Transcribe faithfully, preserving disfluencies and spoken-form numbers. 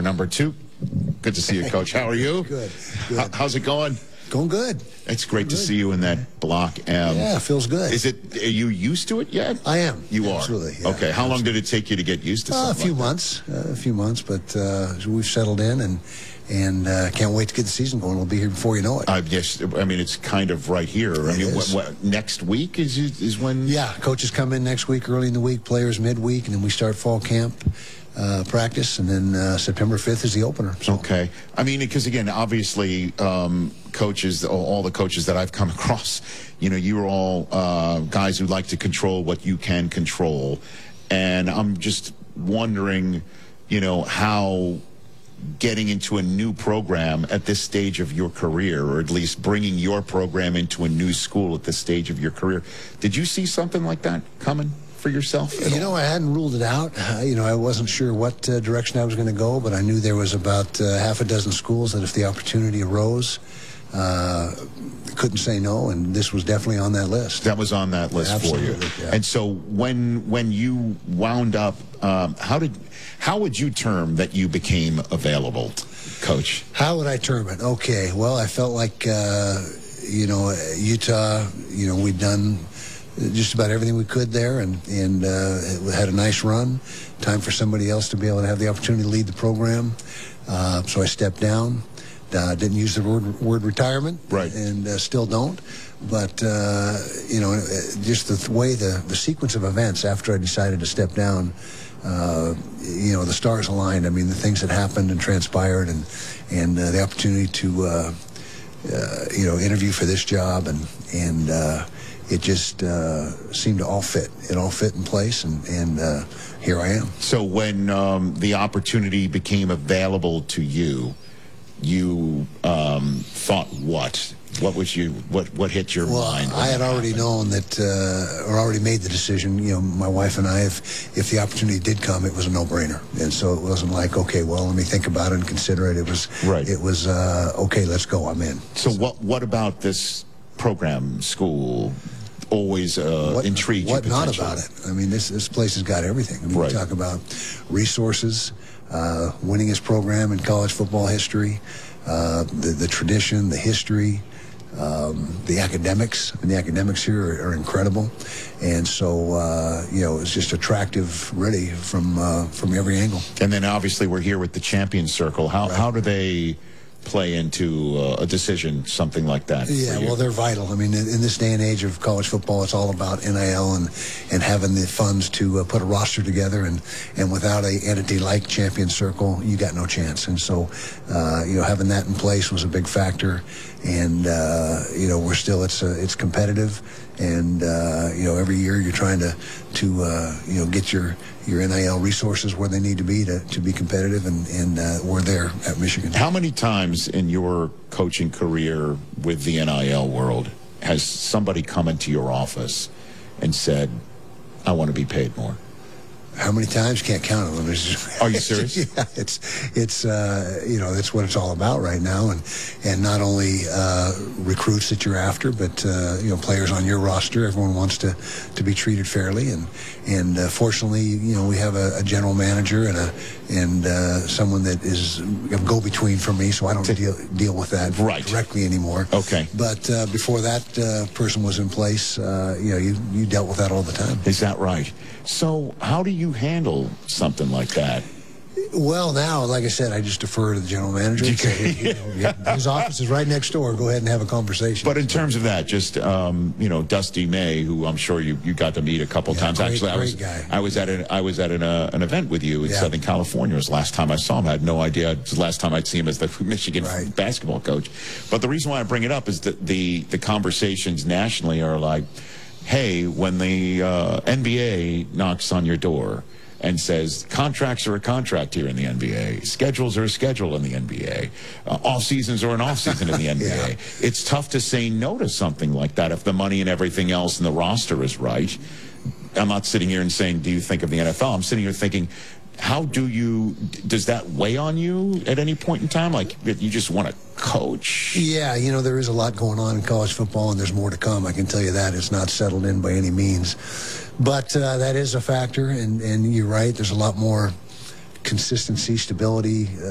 hour number two. Good to see you, Coach. How are you? Good. good. How, how's it going? Going good. It's great good. to see you in that Block M. Yeah, feels good. Is it? Are you used to it yet? I am. You are? Absolutely. Yeah, okay. How long did it take you to get used to uh, something A few like months. Uh, a few months, but uh, we've settled in, and and uh, can't wait to get the season going. We'll be here before you know it. Uh, yes. I mean, it's kind of right here. I It mean, is. what, what, next week is is when? Yeah, coaches come in next week, early in the week, players midweek, and then we start fall camp uh, practice, and then uh, September fifth is the opener. So. Okay. I mean, because again, obviously, um, coaches, all, all the coaches that I've come across, you know, you're all uh, guys who like to control what you can control, and I'm just wondering, you know, how getting into a new program at this stage of your career, or at least bringing your program into a new school at this stage of your career, did you see something like that coming for yourself? You know, I hadn't ruled it out. Uh, you know, I wasn't sure what uh, direction I was going to go, but I knew there was about uh, half a dozen schools that if the opportunity arose, uh, couldn't say no, and this was definitely on that list. That was on that list Absolutely, for you. yeah. And so when when you wound up, um, how did how would you term that you became available, Coach? How would I term it? Okay, well, I felt like, uh, you know, Utah, you know, we'd done just about everything we could there, and, and uh, it had a nice run. Time for somebody else to be able to have the opportunity to lead the program. Uh, so I stepped down. Uh, didn't use the word, word retirement, right, and uh, still don't. But, uh, you know, just the th way, the, the sequence of events after I decided to step down, uh, you know, the stars aligned. I mean, the things that happened and transpired, and, and uh, the opportunity to, uh, uh, you know, interview for this job, and, and uh, it just uh, seemed to all fit. It all fit in place, and, and uh, here I am. So when um, the opportunity became available to you, you um, thought what? What was you? What what hit your well, mind? I had already known that, uh, or already made the decision. You know, my wife and I, if if the opportunity did come, it was a no-brainer, and so it wasn't like, okay, well, let me think about it and consider it. It was right. It was uh, okay, let's go. I'm in. So what what about this program, school, always uh, what, intrigued what you? What not about it? I mean, this this place has got everything. I mean, right. we talk about resources, uh, winningest program in college football history, uh, the the tradition, the history. Um, the academics, and the academics here are, are incredible, and so uh, you know, it's just attractive, really, from uh, from every angle. And then obviously we're here with the Champions Circle. How right. how do they play into uh, a decision, something like that? Yeah, well, they're vital. I mean, in, in this day and age of college football, it's all about N I L and and having the funds to uh, put a roster together, and and without a entity like Champions Circle, you got no chance. And so, uh, you know, having that in place was a big factor. And uh, you know, we're still it's uh, it's competitive, and uh, you know, every year you're trying to to uh, you know, get your your N I L resources where they need to be to, to be competitive, and and uh, we're there at Michigan. How many times in your coaching career with the N I L world has somebody come into your office and said, "I want to be paid more"? How many times? Can't count them. Just, Are you serious? Yeah, it's it's uh, you know, that's what it's all about right now, and and not only uh, recruits that you're after, but uh, you know, players on your roster. Everyone wants to to be treated fairly, and and uh, fortunately, you know, we have a, a general manager and a and uh, someone that is a go-between for me, so I don't deal deal with that right. directly anymore. Okay. But uh, before that uh, person was in place, uh, you know, you you dealt with that all the time. Is that right? So how do you handle something like that? Well, now, like I said, I just defer to the general manager. You say, you know, his office is right next door. Go ahead and have a conversation. But in terms of that, just um, you know, Dusty May, who I'm sure you, you got to meet a couple yeah, times. Great, Actually, I was guy. I was at an I was at an, uh, an event with you in yeah. Southern California. It was the last time I saw him. I had no idea. It was the last time I'd see him as the Michigan right. basketball coach. But the reason why I bring it up is that the the conversations nationally are like, hey, when the uh, N B A knocks on your door and says contracts are a contract here in the N B A, schedules are a schedule in the N B A, uh, off seasons are an off season in the N B A. Yeah. It's tough to say no to something like that if the money and everything else in the roster is right. I'm not sitting here and saying, do you think of the N F L? I'm sitting here thinking, how do you, does that weigh on you at any point in time? Like, you just want to coach? Yeah, you know, there is a lot going on in college football, and there's more to come. I can tell you that. It's not settled in by any means. But uh, that is a factor, and, and you're right. There's a lot more consistency, stability, uh,